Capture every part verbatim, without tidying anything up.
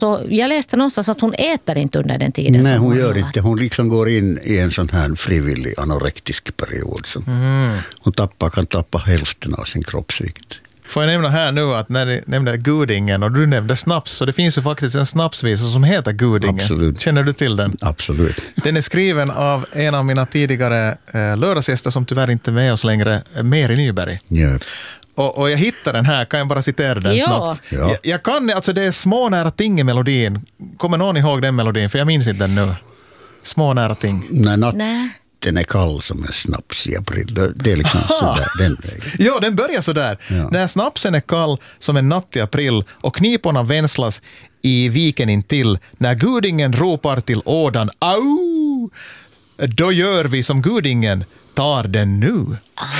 Så jag läste någonstans att hon äter inte under den tiden. Nej, som hon hon gör håller. inte. Hon liksom går in i en sån här frivillig anorektisk period. Så Mm. hon tappar, kan tappa hälften av sin kroppsvikt. Får jag nämna här nu att när du nämnde Gudingen och du nämnde snaps, så det finns ju faktiskt en snapsvisa som heter Gudingen. Absolut. Känner du till den? Absolut. Den är skriven av en av mina tidigare eh, lördagsgäster som tyvärr inte är med oss längre, Meri Nyberg. Ja. Och, och jag hittar den här, kan jag bara citera den Ja. snabbt? Ja. Jag, jag kan, alltså det är små nära ting i melodin. Kommer någon ihåg den melodin? För jag minns inte den nu. Små nära ting. När natten Nej. är kall som en snaps i april, då- det är liksom sådär, den vägen. Ja, den börjar så där. Ja. När snapsen är kall som en natt i april och kniporna vänslas i viken intill, när Gudingen ropar till ådan, au! Då gör vi som Gudingen tar den nu.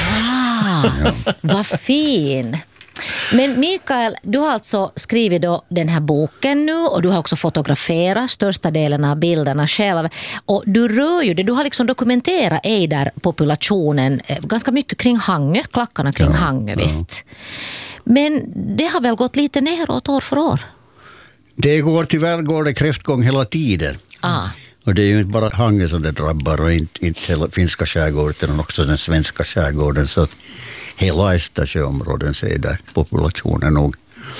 Ah, vad fin. Men Mikael, du har alltså skrivit då den här boken nu och du har också fotograferat största delen av bilderna själv. Och du rör ju det, du har liksom dokumenterat ejderpopulationen eh, ganska mycket kring Hangö, klackarna kring Ja, Hangö, ja. visst. Men det har väl gått lite neråt år för år? Det går, tyvärr går det kräftgång hela tiden. Ah. Och det är ju inte bara Hangö som det drabbar och inte, inte hela finska skärgården utan också den svenska skärgården. Så att hela Östersjöområden så är där populationen nog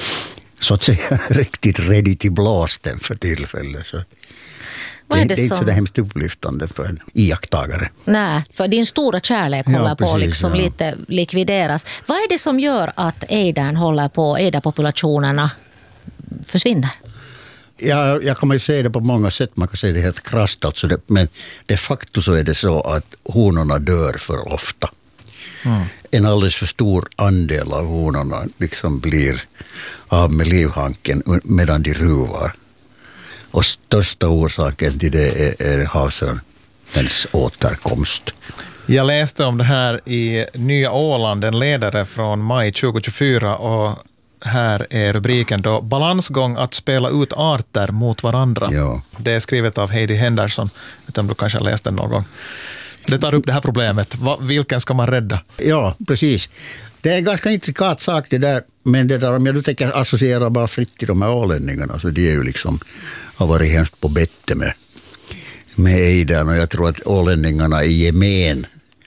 så att säga riktigt ready till blasten för tillfället. Så Vad är det, det det är inte som- så det hemskt upplyftande för en iakttagare. Nej, för din stora kärlek Ja, håller på att precis, liksom ja. lite likvideras. Vad är det som gör att ejdern håller på, ejderpopulationerna försvinner? Ja, jag kan ju säga det på många sätt, man kan säga det helt krasst, alltså det, men de facto så är det så att honorna dör för ofta. Mm. En alldeles för stor andel av honorna liksom blir av med livhanken medan de ruvar. Och största orsaken till det är, är havsörnens återkomst. Jag läste om det här i Nya Åland, en ledare från maj tjugohundratjugofyra, och här är rubriken då: balansgång att spela ut arter mot varandra. Ja. Det är skrivet av Heidi Henderson, utan du kanske har läst den någon gång. Det tar upp det här problemet. Va, vilken ska man rädda? Ja, precis. Det är en ganska intrikat sak det där, men det där, om jag då tänker associera bara fritt till de här ålänningarna, så de är ju liksom, har varit hemskt på bette med, med ejdern, och jag tror att ålänningarna i gemen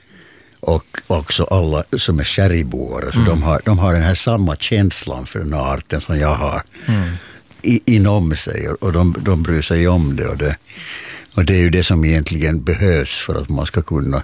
och också alla som är skärgårdare, så mm. de, har, de har den här samma känslan för den här arten som jag har mm. i, inom sig, och de, de bryr sig om det och, det och det är ju det som egentligen behövs för att man ska kunna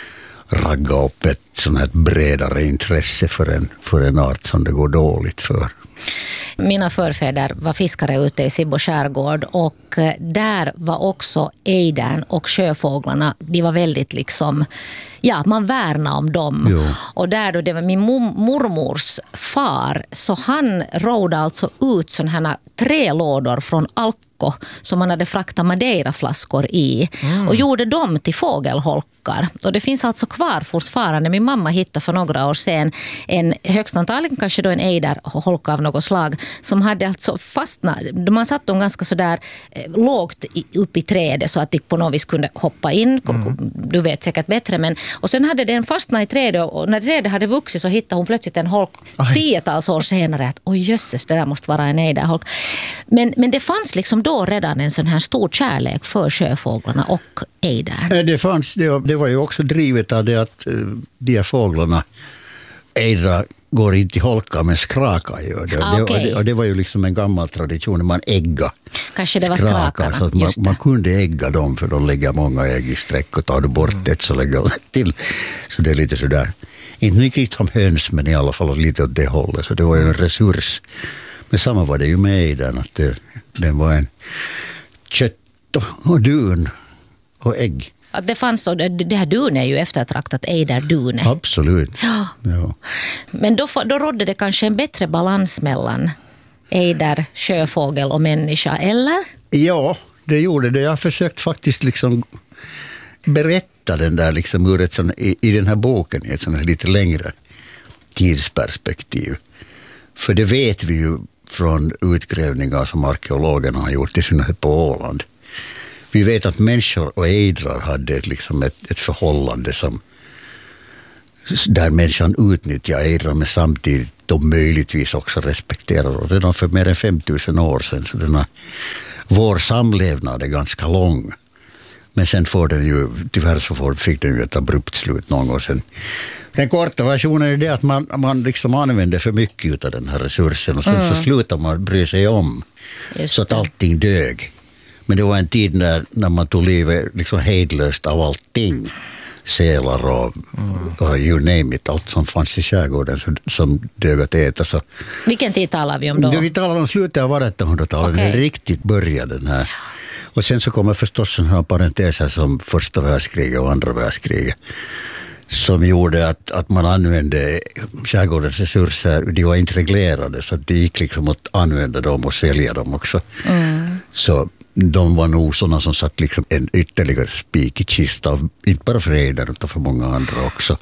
ragga upp ett sånt här bredare intresse för en, för en art som det går dåligt för. Mina förfäder var fiskare ute i Sibbo skärgård, och där var också ejdern och sjöfåglarna, de var väldigt liksom, ja, man värnar om dem. Jo. Och där då, det var min mor- mormors far, så han rådde alltså ut sådana här tre lådor från Alko som man hade fraktat Madeira-flaskor i mm. och gjorde dem till fågelholkar. Och det finns alltså kvar fortfarande. Min mamma hittade för några år sedan en högst antagligen kanske då en ejderholka av något slag som hade alltså fastnat. Man satt dem ganska sådär eh, lågt i, upp i trädet så att de på något vis kunde hoppa in. Mm. Du vet säkert bättre. Men, och sen hade den fastnat i trädet, och när trädet hade vuxit så hittade hon plötsligt en holk Aj. tiotals år senare att oj jösses, det där måste vara en ejderholk. Men, men det fanns liksom då redan en sån här stor kärlek för sjöfåglarna och ejdern. Det fanns, det var, det var ju också drivet av det att uh, de här fåglarna, ejdrar går inte i holka men skrakar gör det. Ah, det, okay. och det. Och det var ju liksom en gammal tradition, man ägga kanske det var skrakar, skrakarna. så att man, man kunde ägga dem, för de lägger många ägg i sträck, och tar du bort mm. ett så lägger det till. Så det är lite sådär, inte riktigt som höns men i alla fall lite åt det hållet, så det var ju en resurs. Men samma var det ju med ejdern, att det, den var en kött och dun och ägg. Att det fanns så, det här dun är ju eftertraktat, ejderdune. Absolut. Ja. Ja. Men då, då rådde det kanske en bättre balans mellan ejder, sjöfågel och människa, eller? Ja, det gjorde det. Jag har försökt faktiskt liksom berätta den där liksom ur ett sån, i, i den här boken i ett sån här lite längre tidsperspektiv. För det vet vi ju från utgrävningar som arkeologerna har gjort, i synnerhet på Åland. Vi vet att människor och ejdrar hade liksom ett, ett förhållande som där människan utnyttjar ejdrar men samtidigt de möjligtvis också respekterar. Och redan för mer än fem tusen år sedan så denna, vår samlevnad är ganska lång. Men sen får den ju, tyvärr så får, fick den ju ett abrupt slut någon gång sen. Den korta versionen är det att man, man liksom använder för mycket av den här resursen och sen mm. så slutar man bry sig om. Just så att allting dög. Men det var en tid när, när man tog livet liksom hejdlöst av allting. Sälar och, mm. och you name it, allt som fanns i skärgården som dög att äta. Så. Vilken tid talar vi om då? Vi talar om slutet av artonhundratalet, okay. När det riktigt började den här. Och sen så kommer förstås en här parenteser som första världskriget och andra världskriget. Som gjorde att, att man använde skärgårdens resurser, de var inte reglerade så att det gick liksom att använda dem och sälja dem också. Mm. Så de var nog sådana som satt liksom en ytterligare spik i kista, inte bara för ejdrar utan för många andra också.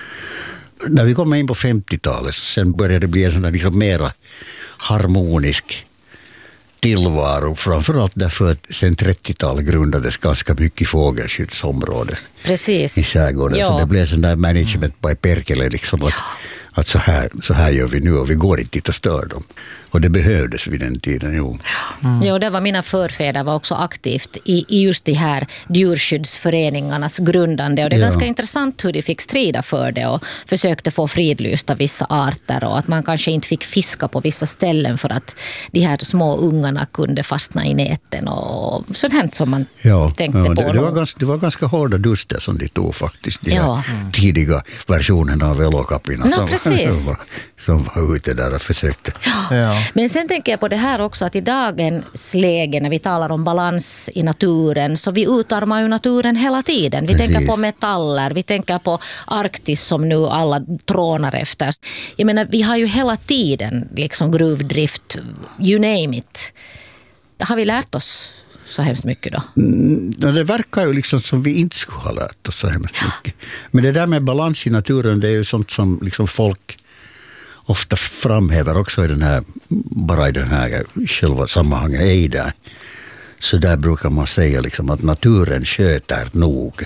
När vi kom in på femtiotalet sen började det bli en sån där liksom mera harmonisk tillvaro, framförallt därför att sen trettiotalet grundades ganska mycket fågelskyddsområden. Precis. I skärgården. Ja. Så det blev sån där management by Perkele liksom att, att så, här, så här gör vi nu och vi går inte dit och stör dem. Och det behövdes vid den tiden, jo. Mm. Jo, det var mina förfäder var också aktivt i, i just de här djurskyddsföreningarnas grundande. Och det är ja. ganska intressant hur de fick strida för det och försökte få fridlysta vissa arter och att man kanske inte fick fiska på vissa ställen för att de här små ungarna kunde fastna i näten och sånt här som man ja, tänkte ja, det, på. Det var, ganska, det var ganska hårda duster som de tog faktiskt. De ja. mm. tidiga versionerna av Velokapina no, som, som, var, som var ute där och försökte. Ja. Ja. Men sen tänker jag på det här också att i dagens läge när vi talar om balans i naturen så vi utarmar ju naturen hela tiden. Vi Precis. tänker på metaller, vi tänker på Arktis som nu alla trånar efter. Jag menar, vi har ju hela tiden liksom gruvdrift, you name it. Har vi lärt oss så hemskt mycket då? Mm, det verkar ju liksom som vi inte skulle ha lärt oss så hemskt mycket. Men det där med balans i naturen, det är ju sånt som liksom folk ofta framhäver också i den här, bara i den här själva sammanhanget ejdrar. Så där brukar man säga liksom att naturen sköter nog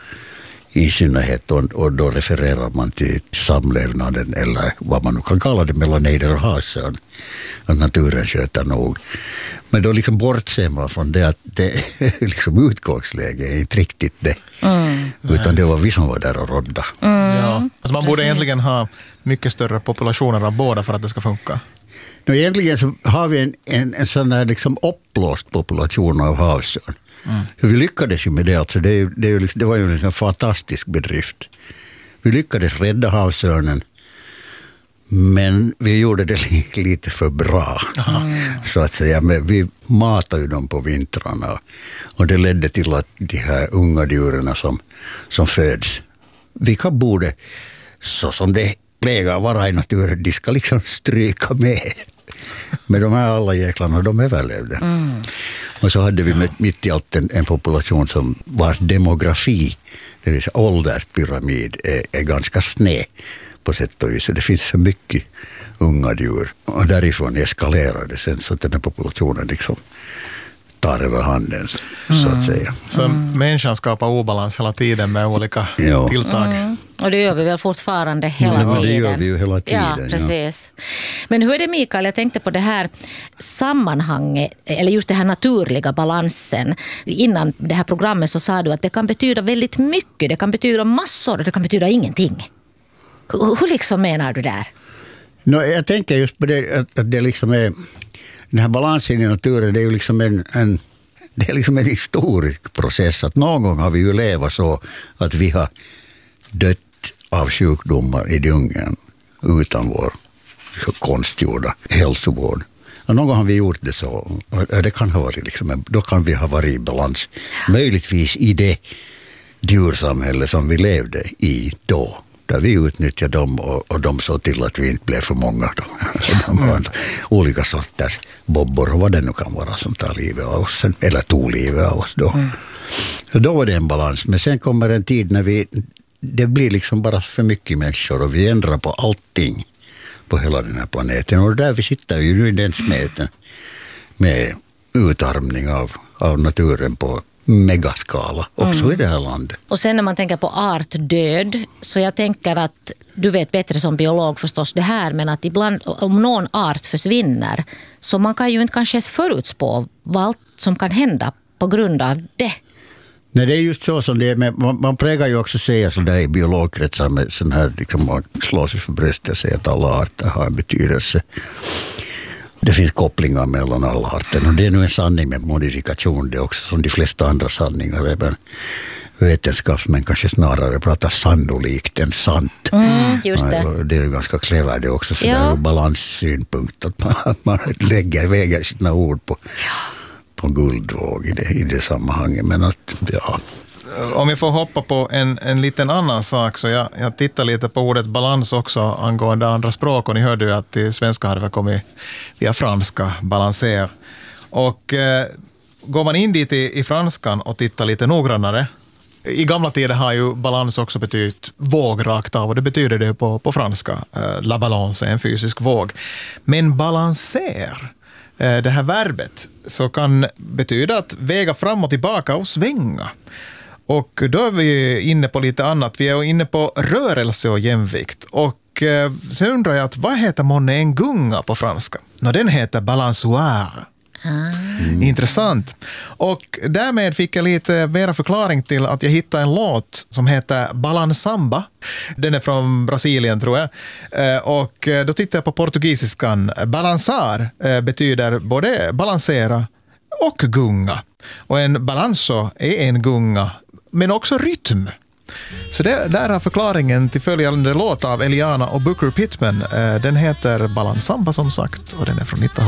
i synnerhet och, och då refererar man till samlevnaden eller vad man nu kan kalla det mellan ejdrar och havsörn. Att naturen sköter nog. Men då liksom bortser man från det att det liksom utgångsläge är inte riktigt det. Mm. Utan det var vi som var där och rodda. Mm. Ja. Alltså man borde Precis. egentligen ha mycket större populationer av båda för att det ska funka. No, egentligen så har vi en, en, en sån här liksom uppblåst population av havsörn. Mm. Så vi lyckades ju med det. Alltså det, är, det, är, det var ju en fantastisk bedrift. Vi lyckades rädda havsörnen. Men vi gjorde det lite för bra. Mm. Så att säga. Men vi matade ju dem på vintrarna. Och det ledde till att de här unga djuren som, som föds. Vilka borde, så som det plägar vara i naturen, de ska liksom stryka med. Men de här alla jäklarna, de överlevde. Mm. Och så hade vi ja. mitt i allt en, en population som vars demografi, det vill säga ålderspyramid, är, är ganska sned på sätt och vis. Så det finns för mycket unga djur. Och därifrån eskalerar det sen så att den här populationen liksom tar över handen, mm. så att säga. Så mm. människan skapar obalans hela tiden med olika ja. tilltag. Mm. Och det gör vi väl fortfarande hela ja, tiden. Ja, det gör vi ju hela tiden. Ja, precis. Ja. Men hur är det, Mikael? Jag tänkte på det här sammanhanget, eller just det här naturliga balansen. Innan det här programmet så sa du att det kan betyda väldigt mycket. Det kan betyda massor och det kan betyda ingenting. Hur, hur liksom menar du där? No, jag tänker just på det att, att det liksom är den här balansen i naturen, det är ju liksom en, en, det är liksom en historisk process. Att någon gång har vi ju levat så att vi har dött av sjukdomar i djungeln utan vår konstgjorda hälsovård. Och någon gång har vi gjort det så. Och det kan ha varit liksom, då kan vi ha varit i balans. Möjligtvis i det djursamhälle som vi levde i då. Där vi utnyttjade dem och, och de såg till att vi inte blev för många. De var olika sorters bobbor och vad det nu kan vara som tar livet av oss. Eller tog livet av oss då. Mm. Så då var det en balans. Men sen kommer en tid när vi, det blir liksom bara för mycket människor och vi ändrar på allting på hela den här planeten. Och där vi sitter ju nu i den smeten med utarmning av, av naturen på megaskala också mm. i det här landet. Och sen när man tänker på artdöd, så jag tänker att du vet bättre som biolog förstås det här, men att ibland om någon art försvinner så man kan ju inte kanske förutspå vad allt som kan hända på grund av det. Nej, det är just så som det är. Men man, man prägar ju också säga så där i biologkretsar med sån här, liksom man slår sig för bröstet och säger att alla arter har en betydelse. Det finns kopplingar mellan alla arter och det är nu en sanning med modifikation det också som de flesta andra sanningar. Även vetenskapsmän kanske snarare pratar sannolikt än sant. Mm, just det. Ja, det är ganska clever det också så ja. där ur balanssynpunkt att man, man lägger väger sina ord på, på guldvåg i det, i det sammanhanget. Men att, ja... Om jag får hoppa på en, en liten annan sak så jag, jag tittar lite på ordet balans också angående andra språk och ni hörde ju att i svenska hade vi kommit via franska, balanser. Och eh, går man in dit i, i franskan och tittar lite noggrannare, i gamla tider har ju balans också betytt våg rakt av och det betyder det på, på franska. Eh, la balance är en fysisk våg. Men balanser, eh, det här verbet, så kan betyda att väga fram och tillbaka och svänga. Och då är vi inne på lite annat. Vi är inne på rörelse och jämvikt. Och eh, sen undrar jag att vad heter månne en gunga på franska? Nå, den heter balansoir. Mm. Intressant. Och därmed fick jag lite mera förklaring till att jag hittade en låt som heter Balansamba. Den är från Brasilien tror jag. Eh, och då tittade jag på portugisiskan. Balansar eh, betyder både balansera och gunga. Och en balanso är en gunga, men också rytm. Så det, där har förklaringen till följande låt av Eliana och Booker Pittman. Den heter Balansamba som sagt och den är från nittonhundraåttioåtta.